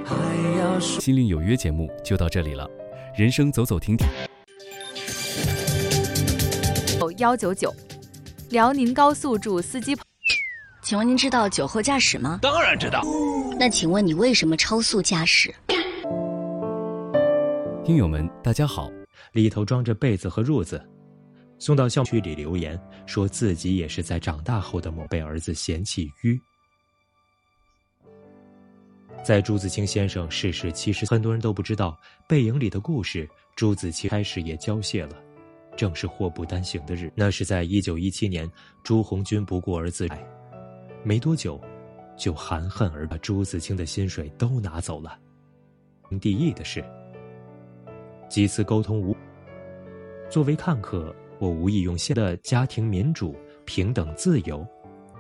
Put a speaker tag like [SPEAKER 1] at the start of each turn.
[SPEAKER 1] 心灵有约节目就到这里了，人生走走停停。
[SPEAKER 2] 199，辽宁高速主司机。
[SPEAKER 3] 请问您知道酒后驾驶吗？
[SPEAKER 4] 当然知道。
[SPEAKER 3] 那请问你为什么超速驾驶？
[SPEAKER 1] 听友们大家好，
[SPEAKER 5] 里头装着被子和褥子，送到校区里留言，说自己也是在长大后的某被儿子嫌弃淤。在朱自清先生逝世70，很多人都不知道《背影》里的故事，朱自清开始也交卸了，正是祸不单行的日。那是在1917年，朱红军不顾儿子爱，没多久就含恨而把朱自清的薪水都拿走了。地义的是，几次沟通无。作为看客，我无意用现的家庭民主、平等、自由